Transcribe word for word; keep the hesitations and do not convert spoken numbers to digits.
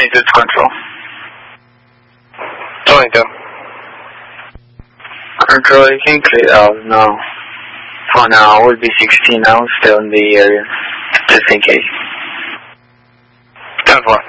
altitude control. twenty-two. Control, you can clear out now. For now, it will be sixteen now, still in the area, just in case. ten four.